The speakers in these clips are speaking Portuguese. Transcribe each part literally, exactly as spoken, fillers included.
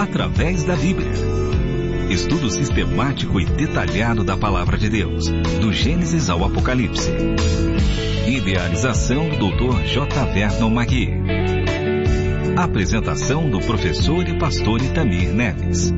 através da Bíblia. Estudo sistemático e detalhado da Palavra de Deus, do Gênesis ao Apocalipse. Idealização do doutor J. Vernon Magui. Apresentação do professor e pastor Itamir Neves.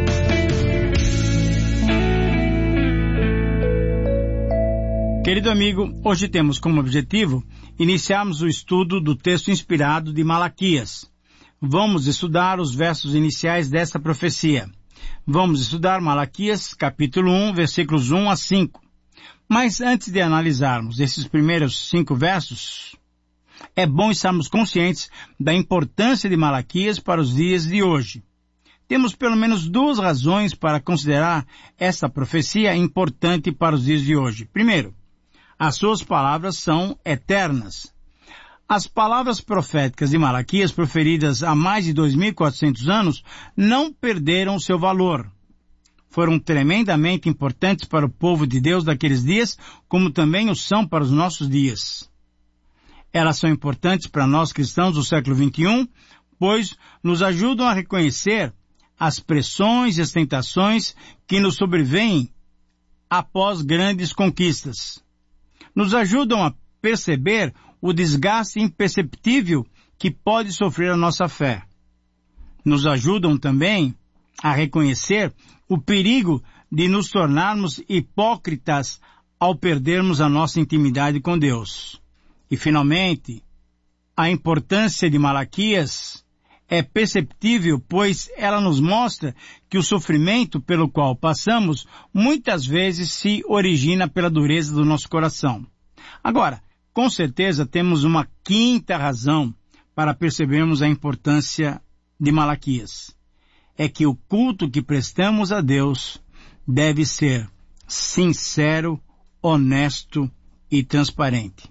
Querido amigo, hoje temos como objetivo iniciarmos o estudo do texto inspirado de Malaquias. Vamos estudar os versos iniciais desta profecia. Vamos estudar Malaquias, capítulo um, versículos um a cinco. Mas antes de analisarmos esses primeiros cinco versos, é bom estarmos conscientes da importância de Malaquias para os dias de hoje. Temos pelo menos duas razões para considerar esta profecia importante para os dias de hoje. Primeiro, as suas palavras são eternas. As palavras proféticas de Malaquias, proferidas há mais de dois mil e quatrocentos anos, não perderam seu valor. Foram tremendamente importantes para o povo de Deus daqueles dias, como também o são para os nossos dias. Elas são importantes para nós cristãos do século vinte e um, pois nos ajudam a reconhecer as pressões e as tentações que nos sobrevêm após grandes conquistas. Nos ajudam a perceber o desgaste imperceptível que pode sofrer a nossa fé. Nos ajudam também a reconhecer o perigo de nos tornarmos hipócritas ao perdermos a nossa intimidade com Deus. E, finalmente, a importância de Malaquias é perceptível, pois ela nos mostra que o sofrimento pelo qual passamos muitas vezes se origina pela dureza do nosso coração. Agora, com certeza temos uma quinta razão para percebermos a importância de Malaquias. É que o culto que prestamos a Deus deve ser sincero, honesto e transparente.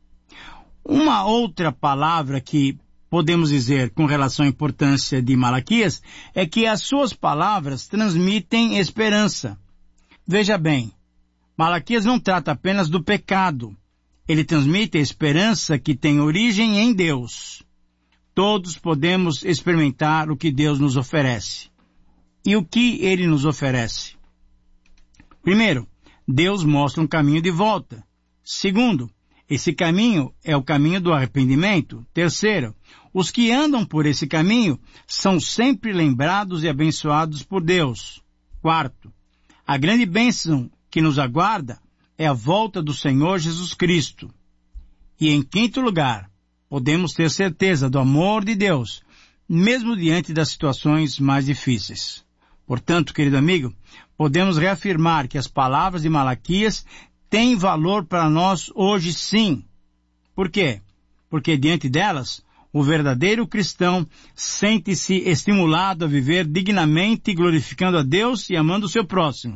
Uma outra palavra que podemos dizer com relação à importância de Malaquias é que as suas palavras transmitem esperança. Veja bem, Malaquias não trata apenas do pecado. Ele transmite a esperança que tem origem em Deus. Todos podemos experimentar o que Deus nos oferece. E o que Ele nos oferece? Primeiro, Deus mostra um caminho de volta. Segundo, esse caminho é o caminho do arrependimento. Terceiro, os que andam por esse caminho são sempre lembrados e abençoados por Deus. Quarto, a grande bênção que nos aguarda é a volta do Senhor Jesus Cristo. E em quinto lugar, podemos ter certeza do amor de Deus, mesmo diante das situações mais difíceis. Portanto, querido amigo, podemos reafirmar que as palavras de Malaquias têm valor para nós hoje sim. Por quê? Porque diante delas, o verdadeiro cristão sente-se estimulado a viver dignamente, glorificando a Deus e amando o seu próximo.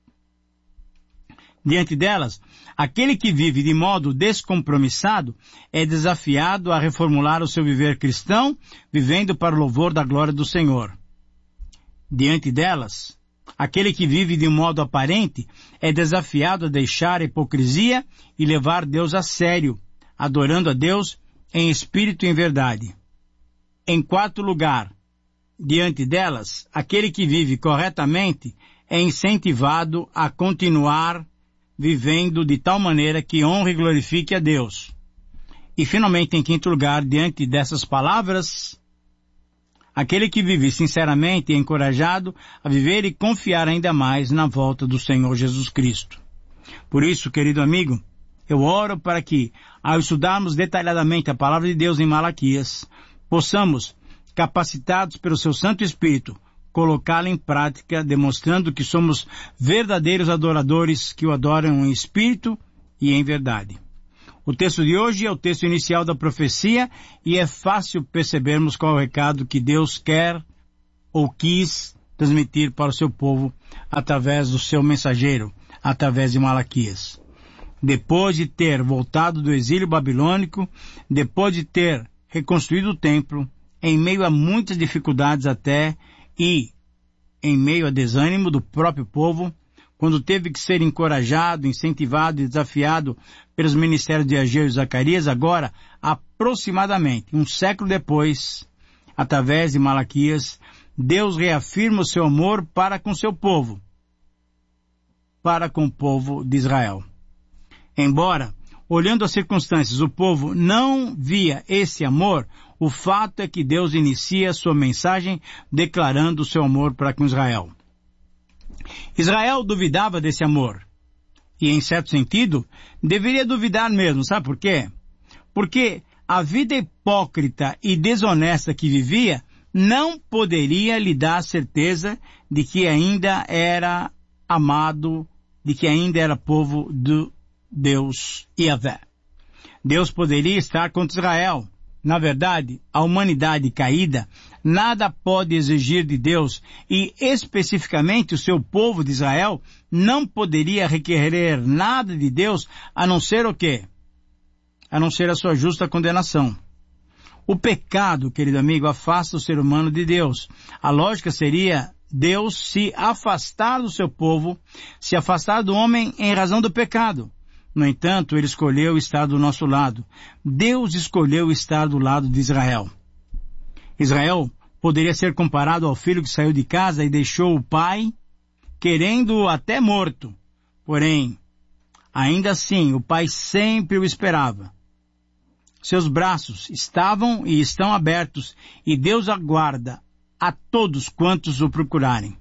Diante delas, aquele que vive de modo descompromissado é desafiado a reformular o seu viver cristão, vivendo para o louvor da glória do Senhor. Diante delas, aquele que vive de modo aparente é desafiado a deixar a hipocrisia e levar Deus a sério, adorando a Deus em espírito e em verdade. Em quarto lugar, diante delas, aquele que vive corretamente é incentivado a continuar vivendo de tal maneira que honre e glorifique a Deus. E finalmente, em quinto lugar, diante dessas palavras, aquele que vive sinceramente é encorajado a viver e confiar ainda mais na volta do Senhor Jesus Cristo. Por isso, querido amigo, eu oro para que, ao estudarmos detalhadamente a palavra de Deus em Malaquias, possamos, capacitados pelo seu Santo Espírito, colocá-la em prática, demonstrando que somos verdadeiros adoradores que o adoram em espírito e em verdade. O texto de hoje é o texto inicial da profecia e é fácil percebermos qual é o recado que Deus quer ou quis transmitir para o seu povo através do seu mensageiro, através de Malaquias. Depois de ter voltado do exílio babilônico, depois de ter reconstruído o templo, em meio a muitas dificuldades até, e em meio a desânimo do próprio povo, quando teve que ser encorajado, incentivado e desafiado pelos ministérios de Ageu e Zacarias, agora, aproximadamente um século depois, através de Malaquias, Deus reafirma o seu amor para com seu povo, para com o povo de Israel. Embora, olhando as circunstâncias, o povo não via esse amor, o fato é que Deus inicia sua mensagem declarando o seu amor para com Israel. Israel duvidava desse amor. E, em certo sentido, deveria duvidar mesmo. Sabe por quê? Porque a vida hipócrita e desonesta que vivia não poderia lhe dar certeza de que ainda era amado, de que ainda era povo do Deus Yahvé. Deus poderia estar contra Israel. Na verdade, a humanidade caída nada pode exigir de Deus e, especificamente, o seu povo de Israel não poderia requerer nada de Deus a não ser o quê? A não ser a sua justa condenação. O pecado, querido amigo, afasta o ser humano de Deus. A lógica seria Deus se afastar do seu povo, se afastar do homem em razão do pecado. No entanto, ele escolheu estar do nosso lado. Deus escolheu estar do lado de Israel. Israel poderia ser comparado ao filho que saiu de casa e deixou o pai, querendo-o até morto. Porém, ainda assim, o pai sempre o esperava. Seus braços estavam e estão abertos, e Deus aguarda a todos quantos o procurarem.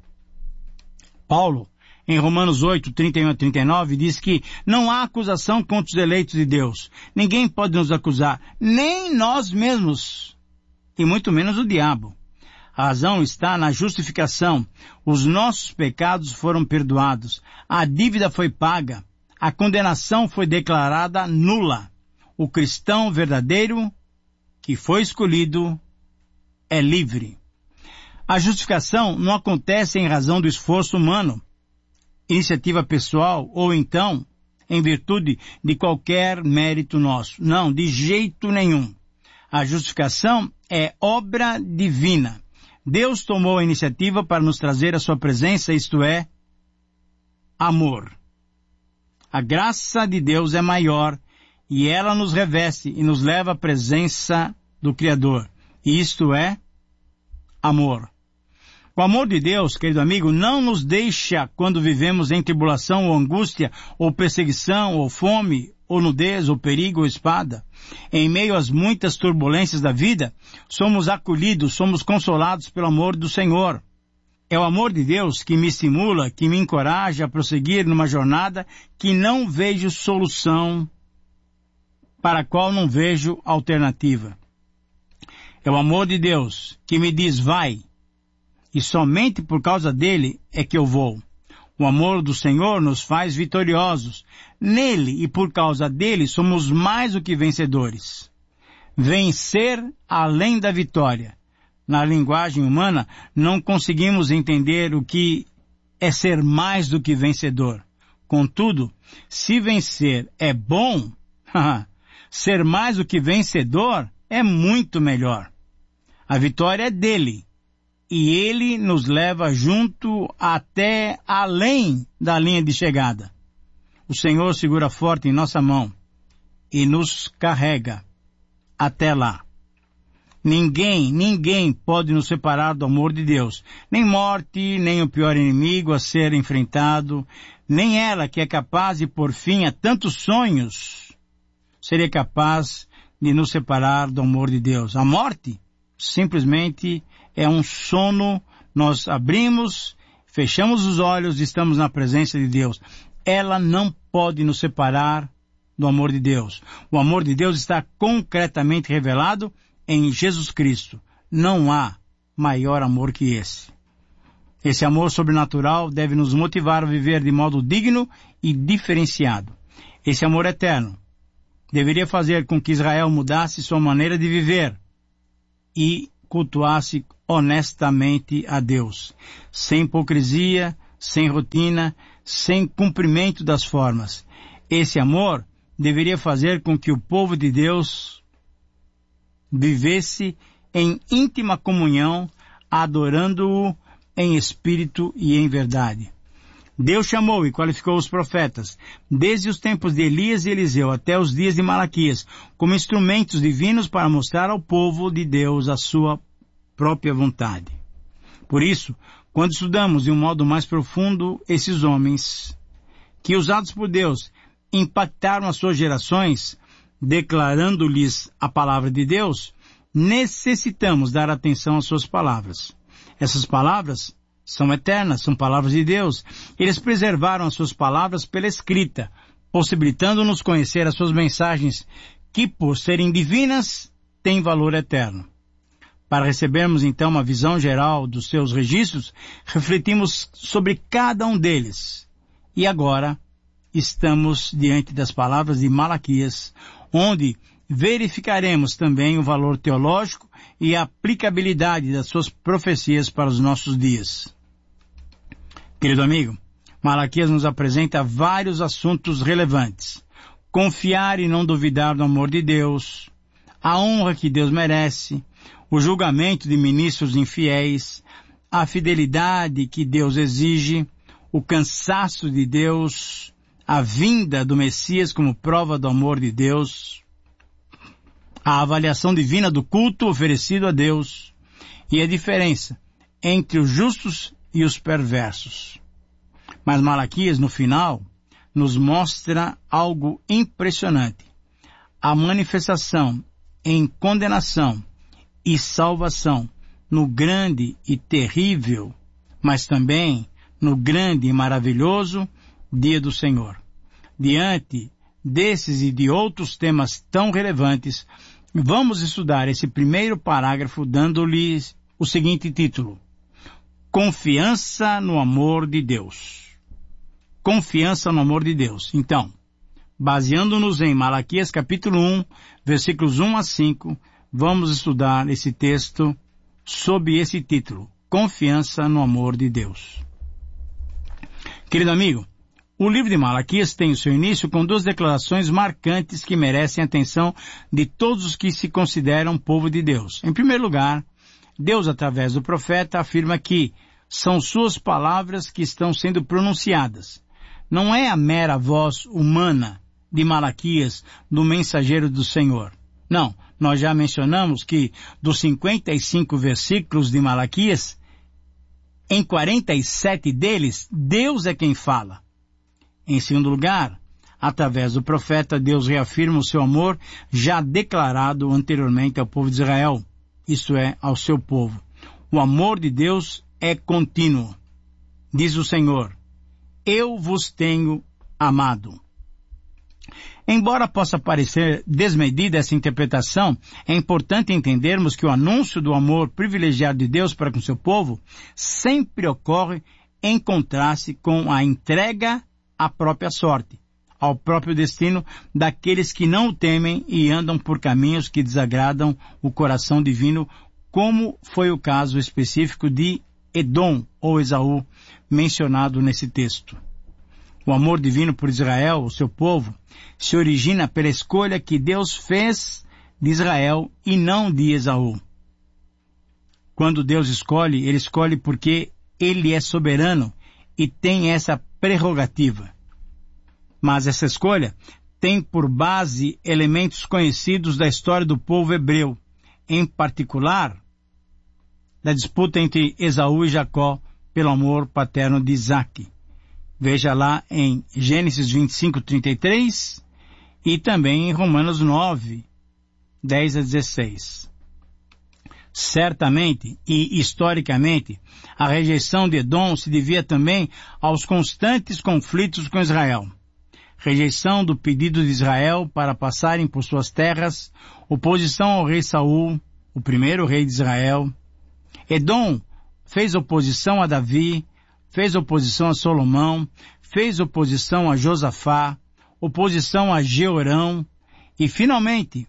Paulo, em Romanos oito, trinta e um a trinta e nove, diz que não há acusação contra os eleitos de Deus. Ninguém pode nos acusar, nem nós mesmos, e muito menos o diabo. A razão está na justificação. Os nossos pecados foram perdoados. A dívida foi paga. A condenação foi declarada nula. O cristão verdadeiro, que foi escolhido, é livre. A justificação não acontece em razão do esforço humano, iniciativa pessoal, ou então em virtude de qualquer mérito nosso. Não, de jeito nenhum. A justificação é obra divina. Deus tomou a iniciativa para nos trazer a sua presença, isto é, amor. A graça de Deus é maior e ela nos reveste e nos leva à presença do Criador. Isto é, amor. O amor de Deus, querido amigo, não nos deixa quando vivemos em tribulação ou angústia, ou perseguição, ou fome, ou nudez, ou perigo, ou espada. Em meio às muitas turbulências da vida, somos acolhidos, somos consolados pelo amor do Senhor. É o amor de Deus que me estimula, que me encoraja a prosseguir numa jornada que não vejo solução, para a qual não vejo alternativa. É o amor de Deus que me diz, vai, e somente por causa dele é que eu vou. O amor do Senhor nos faz vitoriosos. Nele e por causa dele somos mais do que vencedores. Vencer além da vitória. Na linguagem humana, não conseguimos entender o que é ser mais do que vencedor. Contudo, se vencer é bom, ser mais do que vencedor é muito melhor. A vitória é dele. E ele nos leva junto até além da linha de chegada. O Senhor segura forte em nossa mão e nos carrega até lá. Ninguém, ninguém pode nos separar do amor de Deus. Nem morte, nem o pior inimigo a ser enfrentado, nem ela que é capaz de pôr fim a tantos sonhos, seria capaz de nos separar do amor de Deus. A morte, simplesmente, é um sono, nós abrimos, fechamos os olhos e estamos na presença de Deus. Ela não pode nos separar do amor de Deus. O amor de Deus está concretamente revelado em Jesus Cristo. Não há maior amor que esse. Esse amor sobrenatural deve nos motivar a viver de modo digno e diferenciado. Esse amor eterno deveria fazer com que Israel mudasse sua maneira de viver e cultuasse honestamente a Deus, sem hipocrisia, sem rotina, sem cumprimento das formas. Esse amor deveria fazer com que o povo de Deus vivesse em íntima comunhão, adorando-o em espírito e em verdade. Deus chamou e qualificou os profetas, desde os tempos de Elias e Eliseu até os dias de Malaquias, como instrumentos divinos para mostrar ao povo de Deus a sua própria vontade. Por isso, quando estudamos de um modo mais profundo esses homens, que usados por Deus impactaram as suas gerações, declarando-lhes a palavra de Deus, necessitamos dar atenção às suas palavras. Essas palavras são eternas, são palavras de Deus. Eles preservaram as suas palavras pela escrita, possibilitando-nos conhecer as suas mensagens, que, por serem divinas, têm valor eterno. Para recebermos, então, uma visão geral dos seus registros, refletimos sobre cada um deles. E agora, estamos diante das palavras de Malaquias, onde verificaremos também o valor teológico e a aplicabilidade das suas profecias para os nossos dias. Querido amigo, Malaquias nos apresenta vários assuntos relevantes. Confiar e não duvidar do amor de Deus, a honra que Deus merece, o julgamento de ministros infiéis, a fidelidade que Deus exige, o cansaço de Deus, a vinda do Messias como prova do amor de Deus, a avaliação divina do culto oferecido a Deus e a diferença entre os justos e os perversos. Mas Malaquias, no final, nos mostra algo impressionante. A manifestação em condenação e salvação no grande e terrível, mas também no grande e maravilhoso dia do Senhor. Diante desses e de outros temas tão relevantes, vamos estudar esse primeiro parágrafo dando-lhe o seguinte título: Confiança no amor de Deus. Confiança no amor de Deus. Então, baseando-nos em Malaquias capítulo um, versículos um a cinco, vamos estudar esse texto sob esse título: Confiança no amor de Deus. Querido amigo, o livro de Malaquias tem o seu início com duas declarações marcantes que merecem a atenção de todos os que se consideram povo de Deus. Em primeiro lugar, Deus, através do profeta, afirma que são suas palavras que estão sendo pronunciadas. Não é a mera voz humana de Malaquias, do mensageiro do Senhor. Não, nós já mencionamos que dos cinquenta e cinco versículos de Malaquias, em quarenta e sete deles, Deus é quem fala. Em segundo lugar, através do profeta, Deus reafirma o seu amor já declarado anteriormente ao povo de Israel, isto é, ao seu povo. O amor de Deus é contínuo. Diz o Senhor: eu vos tenho amado. Embora possa parecer desmedida essa interpretação, é importante entendermos que o anúncio do amor privilegiado de Deus para com seu povo sempre ocorre em contraste com a entrega à própria sorte, ao próprio destino daqueles que não o temem e andam por caminhos que desagradam o coração divino, como foi o caso específico de Edom ou Esaú, mencionado nesse texto. O amor divino por Israel, o seu povo, se origina pela escolha que Deus fez de Israel e não de Esaú. Quando Deus escolhe, Ele escolhe porque Ele é soberano e tem essa prerrogativa. Mas essa escolha tem por base elementos conhecidos da história do povo hebreu, em particular da disputa entre Esaú e Jacó pelo amor paterno de Isaque. Veja lá em Gênesis vinte e cinco, trinta e três e também em Romanos nove, dez a dezesseis. Certamente e historicamente, a rejeição de Edom se devia também aos constantes conflitos com Israel. Rejeição do pedido de Israel para passarem por suas terras, oposição ao rei Saul, o primeiro rei de Israel. Edom fez oposição a Davi, fez oposição a Salomão, fez oposição a Josafá, oposição a Jeorão, e finalmente,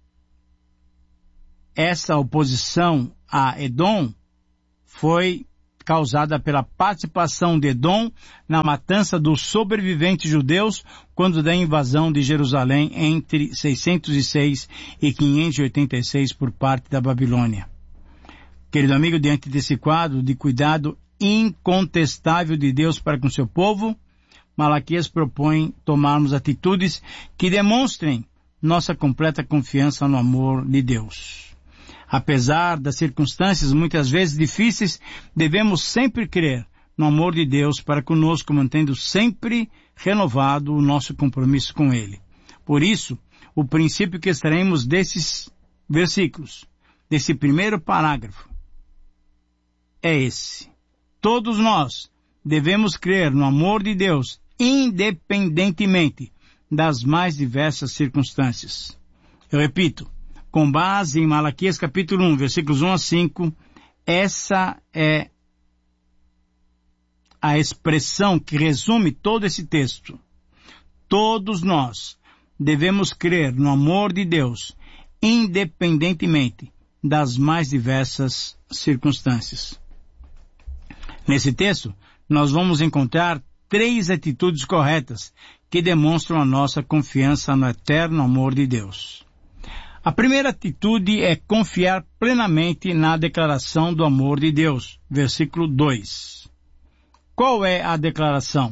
essa oposição a Edom foi causada pela participação de Edom na matança dos sobreviventes judeus quando da invasão de Jerusalém entre seiscentos e seis e quinhentos e oitenta e seis por parte da Babilônia. Querido amigo, diante desse quadro de cuidado incontestável de Deus para com seu povo, Malaquias propõe tomarmos atitudes que demonstrem nossa completa confiança no amor de Deus. Apesar das circunstâncias muitas vezes difíceis, devemos sempre crer no amor de Deus para conosco, mantendo sempre renovado o nosso compromisso com Ele. Por isso, o princípio que extraímos desses versículos, desse primeiro parágrafo, é esse. Todos nós devemos crer no amor de Deus, independentemente das mais diversas circunstâncias. Eu repito, com base em Malaquias capítulo um, versículos um a cinco, essa é a expressão que resume todo esse texto. Todos nós devemos crer no amor de Deus, independentemente das mais diversas circunstâncias. Nesse texto, nós vamos encontrar três atitudes corretas que demonstram a nossa confiança no eterno amor de Deus. A primeira atitude é confiar plenamente na declaração do amor de Deus. Versículo dois. Qual é a declaração?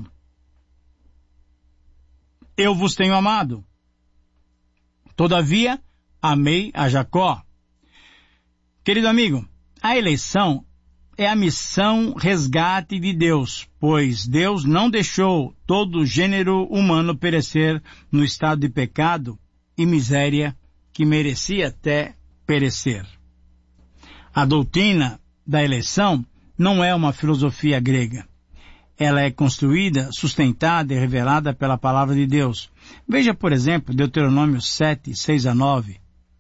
Eu vos tenho amado. Todavia, amei a Jacó. Querido amigo, a eleição é a missão resgate de Deus, pois Deus não deixou todo o gênero humano perecer no estado de pecado e miséria que merecia até perecer. A doutrina da eleição não é uma filosofia grega. Ela é construída, sustentada e revelada pela palavra de Deus. Veja, por exemplo, Deuteronômio sete, seis a nove,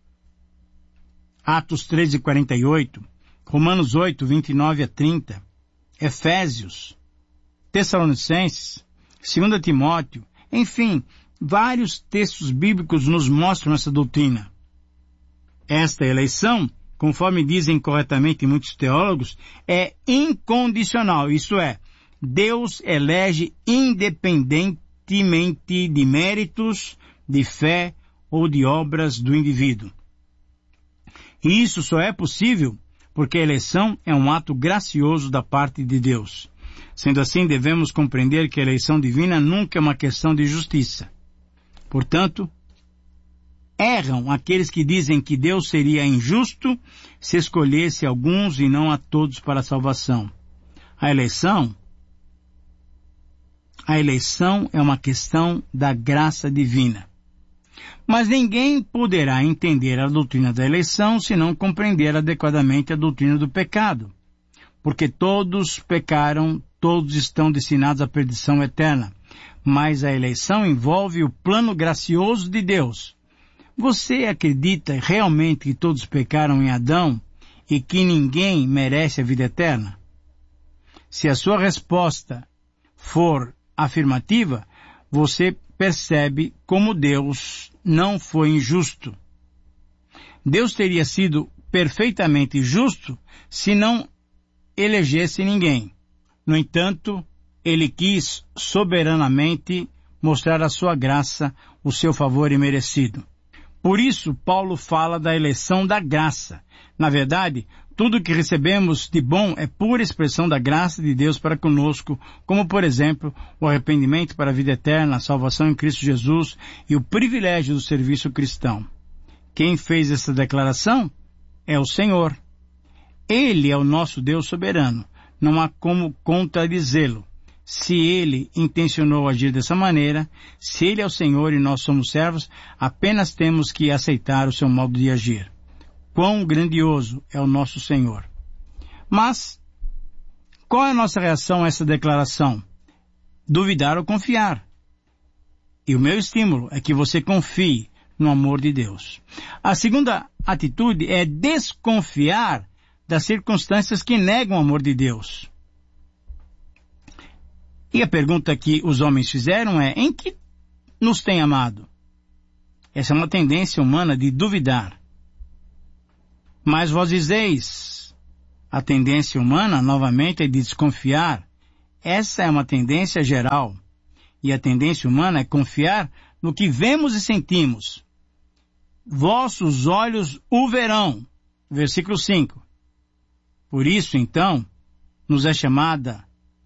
Atos treze, quarenta e oito, Romanos oito, vinte e nove a trinta, Efésios, Tessalonicenses, dois Timóteo, enfim, vários textos bíblicos nos mostram essa doutrina. Esta eleição, conforme dizem corretamente muitos teólogos, é incondicional, isto é, Deus elege independentemente de méritos, de fé ou de obras do indivíduo. E isso só é possível porque a eleição é um ato gracioso da parte de Deus. Sendo assim, devemos compreender que a eleição divina nunca é uma questão de justiça. Portanto, erram aqueles que dizem que Deus seria injusto se escolhesse alguns e não a todos para a salvação. A eleição, a eleição é uma questão da graça divina. Mas ninguém poderá entender a doutrina da eleição se não compreender adequadamente a doutrina do pecado. Porque todos pecaram, todos estão destinados à perdição eterna. Mas a eleição envolve o plano gracioso de Deus. Você acredita realmente que todos pecaram em Adão e que ninguém merece a vida eterna? Se a sua resposta for afirmativa, você percebe como Deus não foi injusto. Deus teria sido perfeitamente justo se não elegesse ninguém. No entanto, Ele quis soberanamente mostrar a sua graça, o seu favor imerecido. Por isso, Paulo fala da eleição da graça. Na verdade, tudo que recebemos de bom é pura expressão da graça de Deus para conosco, como, por exemplo, o arrependimento para a vida eterna, a salvação em Cristo Jesus e o privilégio do serviço cristão. Quem fez essa declaração é o Senhor. Ele é o nosso Deus soberano. Não há como contradizê-lo. Se Ele intencionou agir dessa maneira, se Ele é o Senhor e nós somos servos, apenas temos que aceitar o seu modo de agir. Quão grandioso é o nosso Senhor. Mas, qual é a nossa reação a essa declaração? Duvidar ou confiar. E o meu estímulo é que você confie no amor de Deus. A segunda atitude é desconfiar das circunstâncias que negam o amor de Deus. E a pergunta que os homens fizeram é, em que nos tem amado? Essa é uma tendência humana de duvidar. Mas vós dizeis, a tendência humana, novamente, é de desconfiar. Essa é uma tendência geral. E a tendência humana é confiar no que vemos e sentimos. Vossos olhos o verão. Versículo cinco. Por isso, então, nos é chamada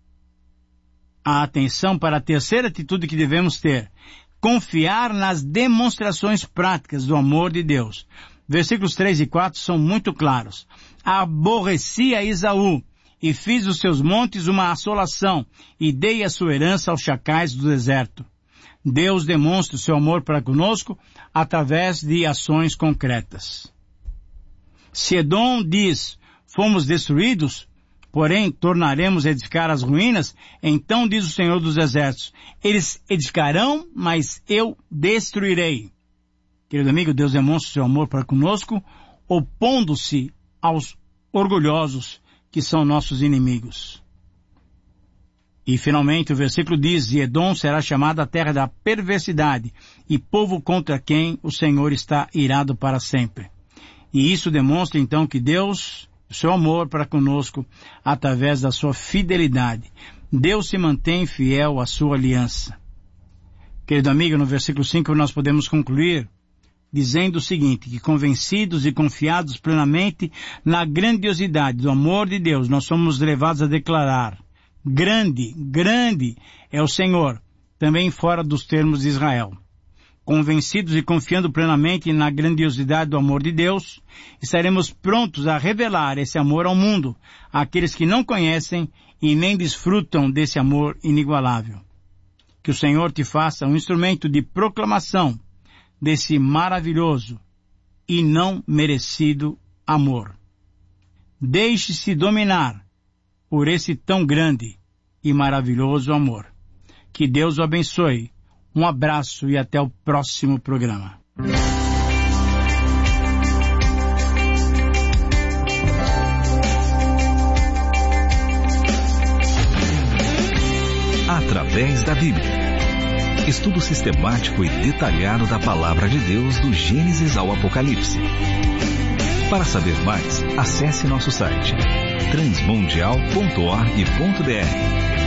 a atenção para a terceira atitude que devemos ter. Confiar nas demonstrações práticas do amor de Deus. Versículos três e quatro são muito claros. Aborreci a Esaú, e fiz dos seus montes uma assolação, e dei a sua herança aos chacais do deserto. Deus demonstra o seu amor para conosco através de ações concretas. Se Edom diz, fomos destruídos, porém tornaremos a edificar as ruínas, então diz o Senhor dos Exércitos, eles edificarão, mas eu destruirei. Querido amigo, Deus demonstra o seu amor para conosco, opondo-se aos orgulhosos que são nossos inimigos. E finalmente o versículo diz, e Edom será chamada a terra da perversidade, e povo contra quem o Senhor está irado para sempre. E isso demonstra então que Deus, o seu amor para conosco, através da sua fidelidade. Deus se mantém fiel à sua aliança. Querido amigo, no versículo cinco nós podemos concluir dizendo o seguinte, que convencidos e confiados plenamente na grandiosidade do amor de Deus, nós somos levados a declarar, grande, grande é o Senhor, também fora dos termos de Israel. Convencidos e confiando plenamente na grandiosidade do amor de Deus, estaremos prontos a revelar esse amor ao mundo, àqueles que não conhecem e nem desfrutam desse amor inigualável. Que o Senhor te faça um instrumento de proclamação desse maravilhoso e não merecido amor. Deixe-se dominar por esse tão grande e maravilhoso amor. Que Deus o abençoe. Um abraço e até o próximo programa. Através da Bíblia. Estudo sistemático e detalhado da Palavra de Deus do Gênesis ao Apocalipse. Para saber mais, acesse nosso site transmundial ponto org ponto br.